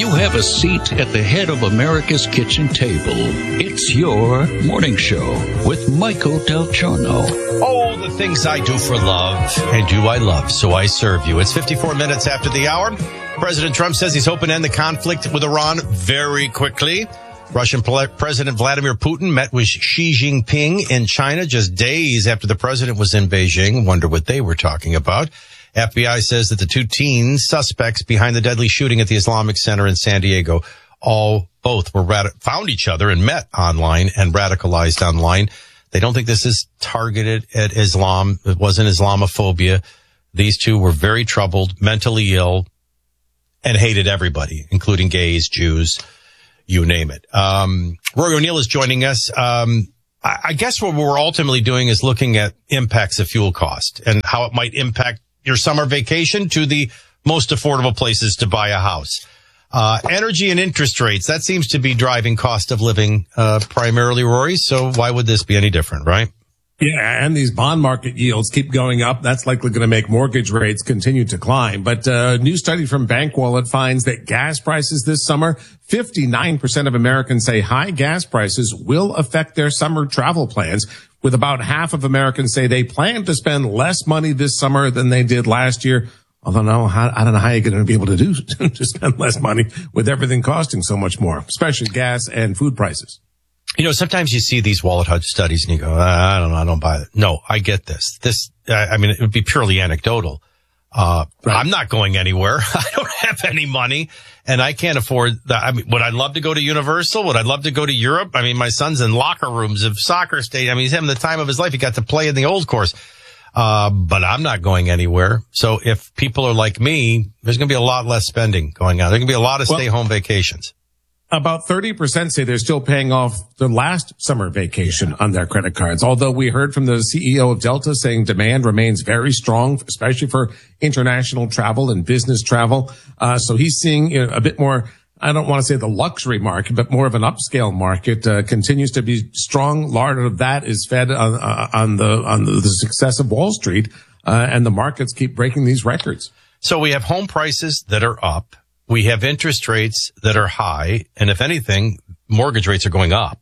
you have a seat at the head of America's kitchen table. It's your morning show with Michael Del Giorno. Oh, the things I do for love, and do I love, so I serve you. It's 54 minutes after the hour. President Trump says he's hoping to end the conflict with Iran very quickly. Russian President Vladimir Putin met with Xi Jinping in China just days after the president was in Beijing. Wonder what they were talking about. FBI says that the two teen suspects behind the deadly shooting at the Islamic Center in San Diego both were found each other and met online and radicalized online. They don't think this is targeted at Islam. It wasn't Islamophobia. These two were very troubled, mentally ill, and hated everybody, including gays, Jews, you name it. Rory O'Neill is joining us. I guess what we're ultimately doing is looking at impacts of fuel cost and how it might impact your summer vacation to the most affordable places to buy a house. Energy and interest rates, that seems to be driving cost of living primarily, Rory. So why would this be any different, right? Yeah, and these bond market yields keep going up. That's likely going to make mortgage rates continue to climb. But a new study from BankWallet finds that gas prices this summer, 59% of Americans say high gas prices will affect their summer travel plans, with about half of Americans say they plan to spend less money this summer than they did last year. Although I don't know how you're going to be able to do to spend less money with everything costing so much more, especially gas and food prices. You know, sometimes you see these Wallet Hub studies and you go, I don't know, I don't buy it. No, I get this. I mean, it would be purely anecdotal. Right. I'm not going anywhere. I don't have any money and I can't afford that. I mean, would I love to go to Universal? Would I love to go to Europe? I mean, my son's in locker rooms of soccer stadium. I mean, he's having the time of his life. He got to play in the old course. But I'm not going anywhere. So if people are like me, there's going to be a lot less spending going on. There's going to be a lot of stay-home vacations. About 30% say they're still paying off their last summer vacation on their credit cards. Although we heard from the CEO of Delta saying demand remains very strong, especially for international travel and business travel. So he's seeing a bit more, I don't want to say the luxury market, but more of an upscale market, continues to be strong. A lot of that is fed on the success of Wall Street, and the markets keep breaking these records. So we have home prices that are up. We have interest rates that are high. And if anything, mortgage rates are going up.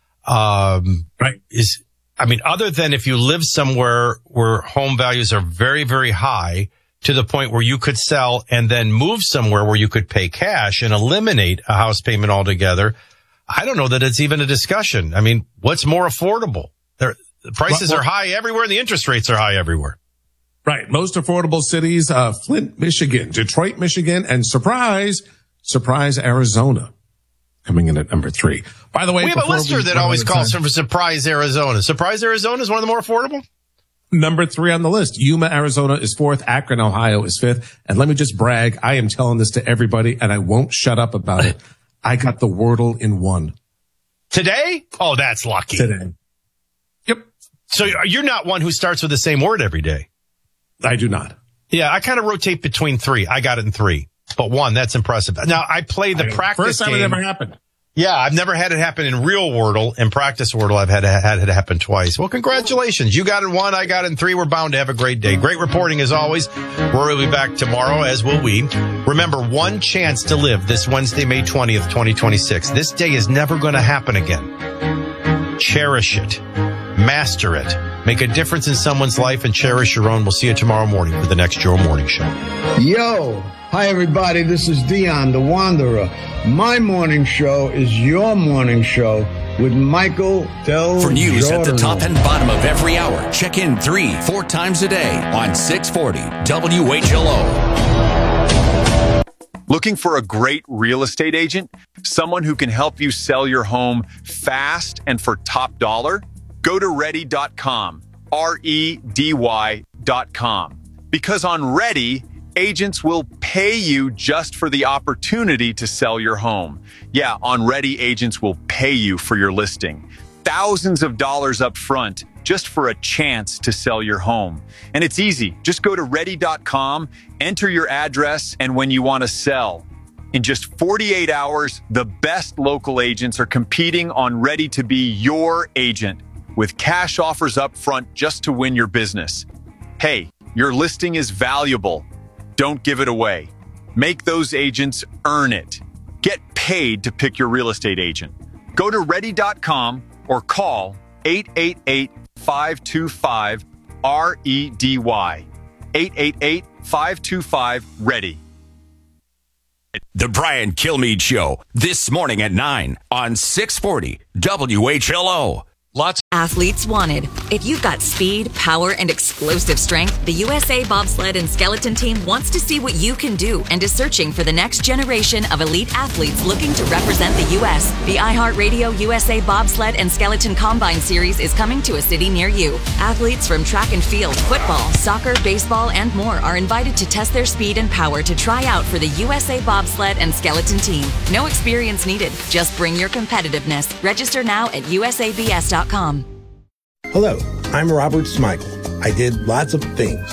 Right. Other than if you live somewhere where home values are very, very high to the point where you could sell and then move somewhere where you could pay cash and eliminate a house payment altogether, I don't know that it's even a discussion. I mean, what's more affordable? The prices are high everywhere and the interest rates are high everywhere. Right. Most affordable cities, Flint, Michigan, Detroit, Michigan, and surprise, Arizona coming in at number 3. By the way, we have a listener that always calls from Surprise, Arizona. Surprise, Arizona is one of the more affordable? Number 3 on the list. Yuma, Arizona is 4th. Akron, Ohio is 5th. And let me just brag. I am telling this to everybody and I won't shut up about it. I got the Wordle in 1. Today? Oh, that's lucky. Today. Yep. So you're not one who starts with the same word every day. I do not. Yeah, I kind of rotate between 3. I got it in 3. But 1, that's impressive. Now, I play the practice first time game. it ever happened. Yeah, I've never had it happen in real Wordle. In practice Wordle, I've had it happen twice. Well, congratulations. You got it in 1, I got it in 3. We're bound to have a great day. Great reporting as always. Rory will be back tomorrow, as will we. Remember, one chance to live this Wednesday, May 20th, 2026. This day is never going to happen again. Cherish it. Master it. Make a difference in someone's life and cherish your own. We'll see you tomorrow morning for the next Joe Morning Show. Yo, hi everybody. This is Dion, the Wanderer. My morning show is your morning show with Michael Del Giorno. For news at the top and bottom of every hour, check in 3-4 times a day on 640 WHLO. Looking for a great real estate agent? Someone who can help you sell your home fast and for top dollar? Go to ready.com, REDY.com. Because on Ready, agents will pay you just for the opportunity to sell your home. Yeah, on Ready, agents will pay you for your listing. Thousands of dollars up front just for a chance to sell your home. And it's easy. Just go to ready.com, enter your address, and when you want to sell. In just 48 hours, the best local agents are competing on Ready to be your agent, with cash offers up front just to win your business. Hey, your listing is valuable. Don't give it away. Make those agents earn it. paid to pick your real estate agent. Go to ready.com or call 888-525-REDY. 888-525-READY. The Brian Kilmeade Show, this morning at 9 on 640 WHLO. Lots. Athletes wanted. If you've got speed, power, and explosive strength, the USA Bobsled and Skeleton Team wants to see what you can do and is searching for the next generation of elite athletes looking to represent the U.S. The iHeartRadio USA Bobsled and Skeleton Combine Series is coming to a city near you. Athletes from track and field, football, soccer, baseball, and more are invited to test their speed and power to try out for the USA Bobsled and Skeleton Team. No experience needed. Just bring your competitiveness. Register now at usabs.com. Hello, I'm Robert Smigel. I did lots of things